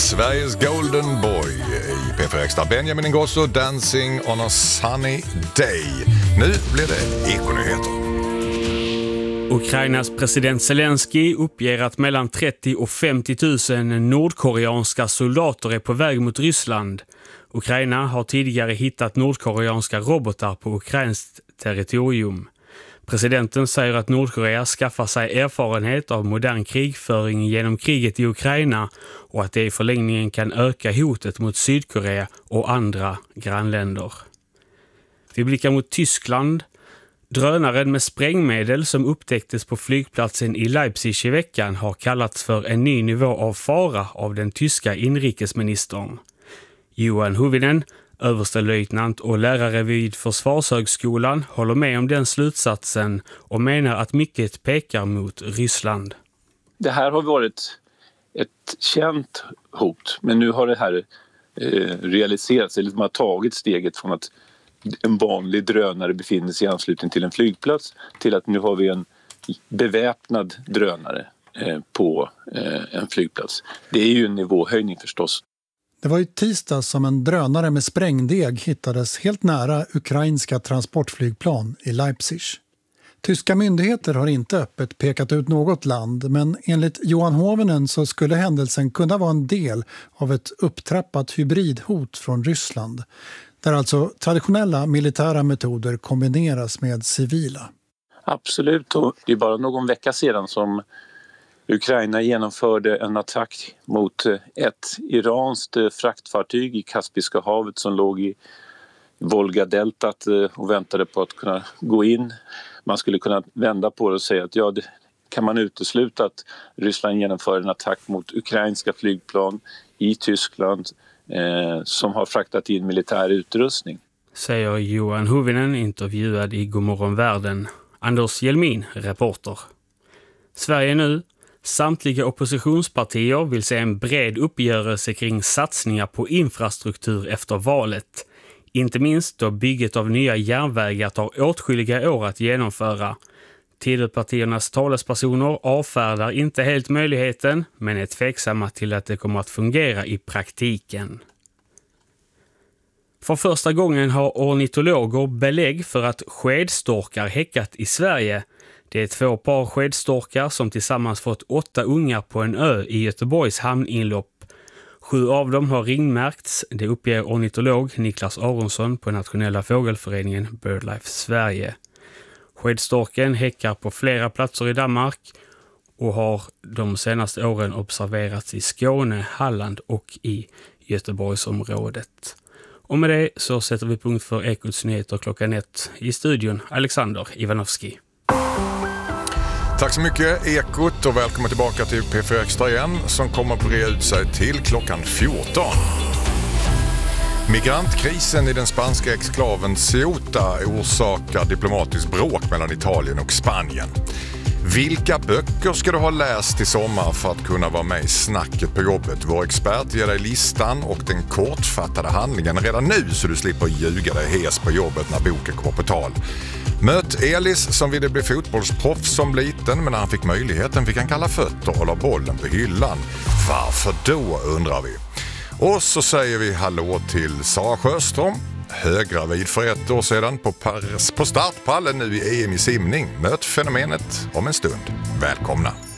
Sveriges Golden Boy i P4 Extra. Benjamin Ingrosso, Dancing on a Sunny Day. Nu blir det ekonyheter. Ukrainas president Zelensky uppger att mellan 30 och 50 000 nordkoreanska soldater är på väg mot Ryssland. Ukraina har tidigare hittat nordkoreanska robotar på ukrainskt territorium. Presidenten säger att Nordkorea skaffar sig erfarenhet av modern krigföring genom kriget i Ukraina och att det i förlängningen kan öka hotet mot Sydkorea och andra grannländer. Vi blickar mot Tyskland. Drönaren med sprängmedel som upptäcktes på flygplatsen i Leipzig i veckan har kallats för en ny nivå av fara av den tyska inrikesministern. Johan Huvinen, överstelöjtnant och lärare vid Försvarshögskolan, håller med om den slutsatsen och menar att mycket pekar mot Ryssland. Det här har varit ett känt hot, men nu har det här realiserats, eller man har tagit steget från att en vanlig drönare befinner sig i anslutning till en flygplats till att nu har vi en beväpnad drönare på en flygplats. Det är ju en nivåhöjning förstås. Det var ju tisdag som en drönare med sprängdeg hittades helt nära ukrainska transportflygplan i Leipzig. Tyska myndigheter har inte öppet pekat ut något land, men enligt Johan Hovinen så skulle händelsen kunna vara en del av ett upptrappat hybridhot från Ryssland, där alltså traditionella militära metoder kombineras med civila. Absolut, och det är bara någon vecka sedan som Ukraina genomförde en attack mot ett iranskt fraktfartyg i Kaspiska havet som låg i Volga-deltat och väntade på att kunna gå in. Man skulle kunna vända på det och säga att kan man utesluta att Ryssland genomför en attack mot ukrainska flygplan i Tyskland som har fraktat in militär utrustning. Säger Johan Huvinen, intervjuad i Godmorgon Världen. Anders Jelmin, reporter. Sverige nu. Samtliga oppositionspartier vill se en bred uppgörelse kring satsningar på infrastruktur efter valet. Inte minst då bygget av nya järnvägar tar åtskilliga år att genomföra. Tidöpartiernas talespersoner avfärdar inte helt möjligheten, men är tveksamma till att det kommer att fungera i praktiken. För första gången har ornitologer belägg för att skedstorkar häckat i Sverige. Det är 2 par skedstorkar som tillsammans fått 8 ungar på en ö i Göteborgs hamninlopp. 7 av dem har ringmärkts, det uppger ornitolog Niklas Aronsson på Nationella Fågelföreningen BirdLife Sverige. Skedstorken häckar på flera platser i Danmark och har de senaste åren observerats i Skåne, Halland och i Göteborgsområdet. Och med det så sätter vi punkt för Ekots nyheter klockan 1. I studion Alexander Ivanovski. Tack så mycket Ekot och välkommen tillbaka till P4 Extra igen som kommer att bre ut sig till klockan 14. Migrantkrisen i den spanska exklaven Ceuta orsakar diplomatiskt bråk mellan Italien och Spanien. Vilka böcker ska du ha läst i sommar för att kunna vara med i snacket på jobbet? Vår expert ger dig listan och den kortfattade handlingen redan nu så du slipper ljuga dig hes på jobbet när boken kommer på tal. Möt Elis som ville bli fotbollsproffs som liten, men när han fick möjligheten fick han kalla fötter och la bollen på hyllan. Varför då, undrar vi. Och så säger vi hallå till Sara Sjöström, höggravid för 1 år sedan på startpallen nu i EM i simning. Möt fenomenet om en stund. Välkomna!